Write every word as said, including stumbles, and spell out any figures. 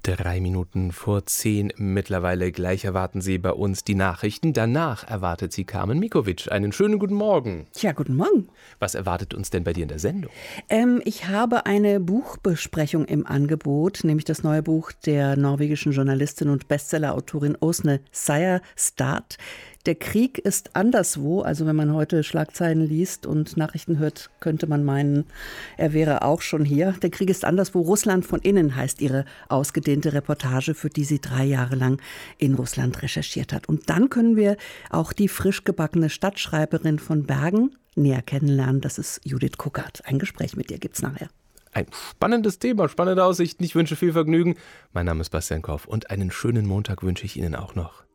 Drei Minuten vor zehn mittlerweile. Gleich erwarten Sie bei uns die Nachrichten. Danach erwartet Sie Carmen Mikovic. Einen schönen guten Morgen. Tja, guten Morgen. Was erwartet uns denn bei dir in der Sendung? Ähm, ich habe eine Buchbesprechung im Angebot, nämlich das neue Buch der norwegischen Journalistin und Bestsellerautorin Åsne Seierstad. Der Krieg ist anderswo. Also wenn man heute Schlagzeilen liest und Nachrichten hört, könnte man meinen, er wäre auch schon hier. Der Krieg ist anderswo. Russland von innen heißt ihre ausgedehnte Reportage, für die sie drei Jahre lang in Russland recherchiert hat. Und dann können wir auch die frisch gebackene Stadtschreiberin von Bergen näher kennenlernen. Das ist Judith Kuckert. Ein Gespräch mit ihr gibt's nachher. Ein spannendes Thema, spannende Aussichten. Ich wünsche viel Vergnügen. Mein Name ist Bastian Koff und einen schönen Montag wünsche ich Ihnen auch noch.